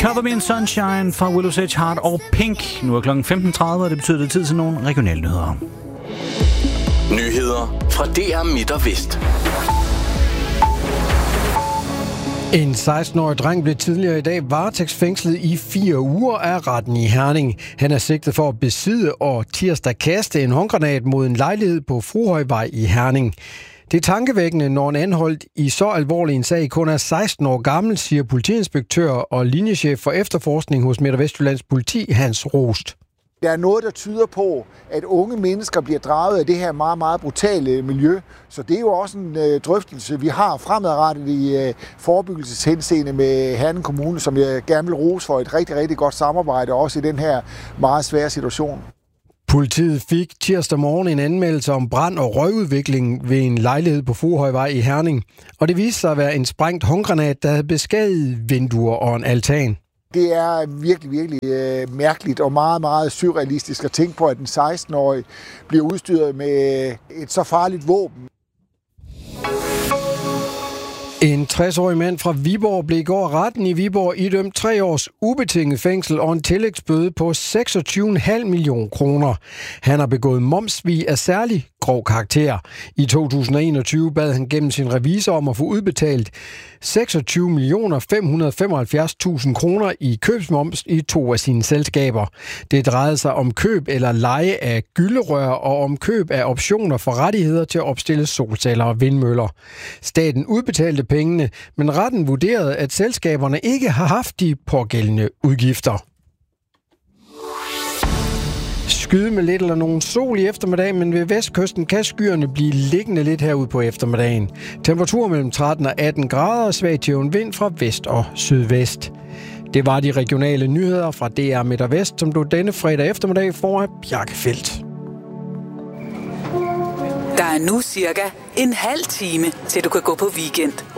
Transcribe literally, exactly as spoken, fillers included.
Cover Me in Sunshine fra Willow's Edge Heart og Pink. Nu er klokken femten tredive, og det betyder, det tid til nogle regionale nyheder. Nyheder fra D R Midt og Vest. En seksten-årig dreng blev tidligere i dag varetægtsfængslet i fire uger af retten i Herning. Han er sigtet for at besidde og tirsdag kaste en håndgranat mod en lejlighed på Fruehøjvej i Herning. Det er tankevækkende, når en anholdt i så alvorlig en sag kun er seksten år gammel, siger politiinspektør og linjechef for efterforskning hos Midt- og Vestjyllands Politi, Hans Rost. Der er noget, der tyder på, at unge mennesker bliver draget af det her meget, meget brutale miljø. Så det er jo også en øh, drøftelse, vi har fremadrettet i øh, forebyggelseshenseende med Herning Kommune, som jeg gerne vil rose for et rigtig, rigtig godt samarbejde, også i den her meget svære situation. Politiet fik tirsdag morgen en anmeldelse om brand og røgudvikling ved en lejlighed på Fruehøjvej i Herning. Og det viste sig at være en sprængt håndgranat, der havde beskadiget vinduer og en altan. Det er virkelig, virkelig øh, mærkeligt og meget, meget surrealistisk at tænke på, at en seksten-årig bliver udstyret med et så farligt våben. En tres-årig mand fra Viborg blev i går retten i Viborg idømt tre års ubetinget fængsel og en tillægsbøde på seksogtyve komma fem millioner kroner. Han har begået momssvig af særlig grov karakter. I to tusind og enogtyve bad han gennem sin revisor om at få udbetalt seksogtyve millioner fem hundrede og femoghalvfjerds tusind kroner i købsmoms i to af sine selskaber. Det drejede sig om køb eller leje af gylderør og om køb af optioner for rettigheder til at opstille solceller og vindmøller. Staten udbetalte pengene, men retten vurderede, at selskaberne ikke har haft de pågældende udgifter. Skyde med lidt eller nogen sol i eftermiddag, men ved vestkysten kan skyerne blive liggende lidt herude på eftermiddagen. Temperatur mellem tretten og atten grader og svag til jævn vind fra vest og sydvest. Det var de regionale nyheder fra D R Midt og Vest, som du denne fredag eftermiddag får af Bjarke Feldt. Der er nu cirka en halv time, til du kan gå på weekend.